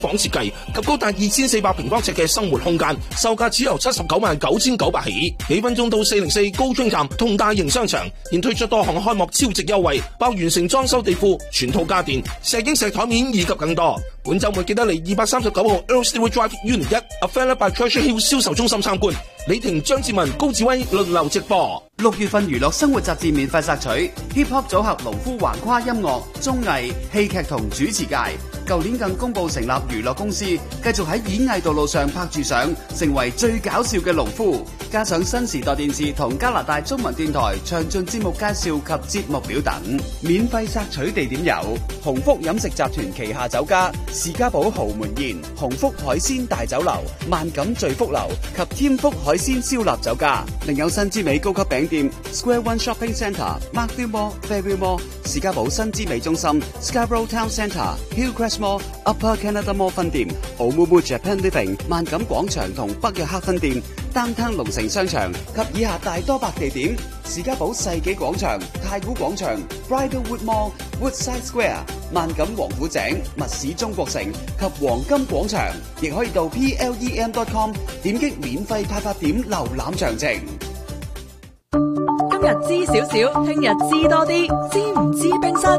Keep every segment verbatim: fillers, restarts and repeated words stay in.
房設計及高達二千四百平方尺嘅生活空間，售價只由七十九萬九千九百起。幾分鐘到四零四高津站同大型商場，現推出多項開幕超值優惠，包完成裝修地庫、全套家電、石英石台面以及更多。本週末記得嚟二百三十九號 Earl Stewart Drive Unit 一 Avella by Treasure Hill 銷售中心參觀。李婷、張志文、高志威輪流直播。 六月份娛樂生活雜誌免費索取 Hip Hop 組合農夫橫跨音樂、綜藝、戲劇同主持界。舊年更公布成立娛樂公司，繼續喺演藝道路上拍住上，成為最搞笑嘅農夫。加上新時代電視同加拿大中文電台詳盡節目介紹及節目表等。免費索取地點有鴻福飲食集團旗下酒家士嘉堡豪門宴、鴻福海鮮大酒樓、萬錦聚福樓及添福海鮮燒臘酒家。另有新之美高級餅店 Square One Shopping Centre、Markville Mall、Fairview Mall、士嘉堡新之美中心、Scarborough Town Centre、Hillcrest Mall、Upper Canada Mall 分店、Oumuamua Japan Living、萬錦廣場同北約克分店、Downtown 龍城商場及以下大多百地點：士嘉堡世紀廣場、太古廣場、Bridlewood Mall、Woodside Square、萬錦王府井、密市中國城及黃金廣場，亦可以到 P L E M dot com 點擊免費派發點瀏覽詳情。 今日知少少，聽日知多啲，知唔知冰室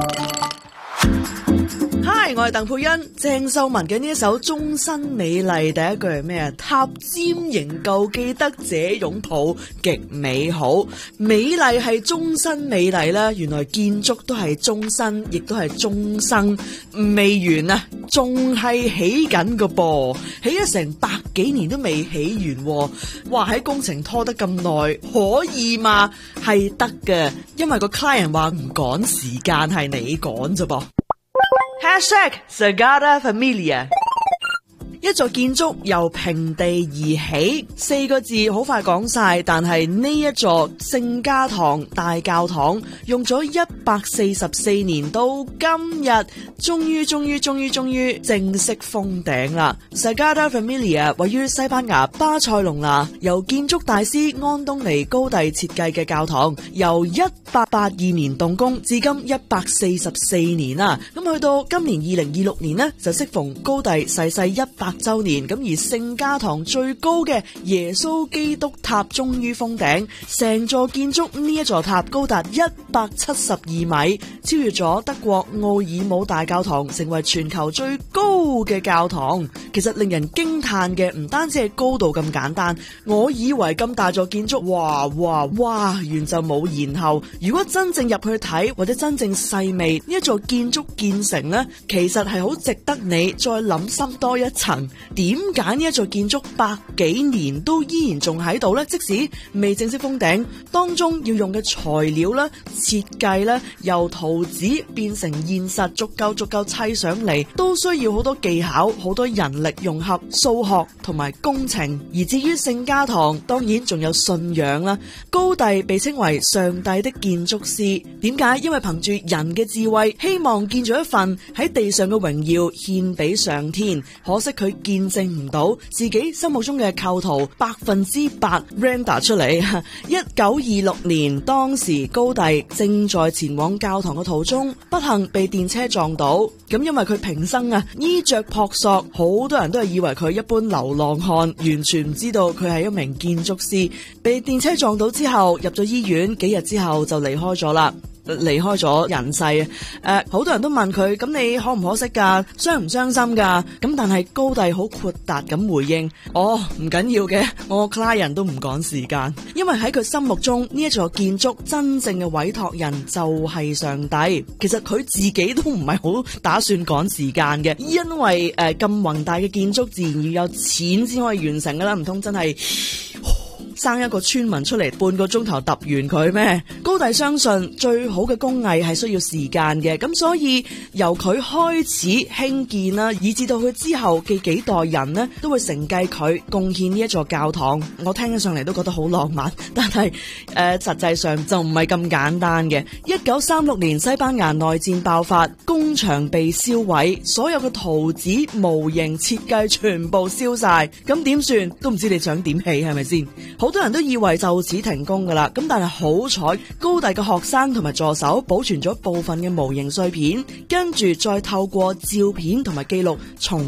？Hi， 我係鄧佩欣。鄭秀文嘅呢一首《終身美麗》，第一句係咩啊？塔尖仍舊記得這擁抱，極美好。美麗係終身美麗啦，原來建築都係終身，亦都係終生，未完啊，仲係起緊個噃，起咗成百幾年都未起完。哇，喺工程拖得咁耐，可以嘛？係得嘅，因為個 client 話唔趕時間，係你趕啫噃。Hashtag Sagrada Familia。一座建築由平地而起，四個字好快講晒，但係呢一座聖家堂大教堂用咗一百四十四年，到今日終於終於終於終於正式封頂啦。Sagrada Familia 位於西班牙巴塞隆拿，由建築大師安東尼高第設計嘅教堂，由一八八二年動工，至今一百四十四年啦。咁去到今年二零二六年呢，就適逢高第逝世一百周年，咁而聖家堂最高嘅耶穌基督塔終於封頂，成座建築呢一座塔高達一百七十二米，超越咗德國奧爾姆大教堂，成為全球最高嘅教堂。其實令人驚嘆嘅唔單止係高度咁簡單，我以為咁大座建築，哇哇哇完就冇然後。如果真正入去睇或者真正細味呢一座建築建成呢，其實係好值得你再諗深多一層。點解呢一座建築百幾年都依然仲喺度呢？即使未正式封頂，當中要用嘅材料啦、設計啦，由圖紙變成現實，逐嚿逐嚿砌上嚟，都需要好多技巧、好多人力融合、數學同埋工程。而至於聖家堂，當然仲有信仰啦。高第被稱為上帝的建築師，點解？因為憑住人嘅智慧，希望建造一份喺地上嘅榮耀獻俾上天。可惜佢見證唔到自己心目中嘅構圖百分之百 render 出嚟。一九二六年，當時高第正在前往教堂嘅途中，不幸被電車撞到。咁因為佢平生啊衣着樸素，好多人都係以為佢一般流浪漢，完全唔知道佢係一名建築師。被電車撞到之後，入咗醫院，幾日之後就離開咗啦。離開咗人世啊！誒、呃，好多人都問佢，咁你可唔可惜噶？傷唔傷心噶？咁但係高第好豁達咁回應：哦，唔緊要嘅，我個 client 都唔趕時間，因為喺佢心目中呢一座建築真正嘅委託人就係上帝。其實佢自己都唔係好打算趕時間嘅，因為誒咁宏大嘅建築自然要有錢先可以完成噶啦，唔通真係生一個村民出嚟半個鐘頭揼完佢咩？高第相信最好嘅工藝係需要時間嘅，咁所以由佢開始興建啦，以至到佢之後嘅幾代人呢，都會承繼佢貢獻呢一座教堂。我聽起上嚟都覺得好浪漫，但係誒、呃、實際上就唔係咁簡單嘅。一九三六年西班牙內戰爆發，工場被燒毀，所有嘅圖紙、模型、設計全部燒晒，咁點算？都唔知你想點起，係咪先？好多人都以為就此停工噶啦，咁但係好彩，高第嘅學生同埋助手保存咗部分嘅模型碎片，跟住再透過照片同埋記錄重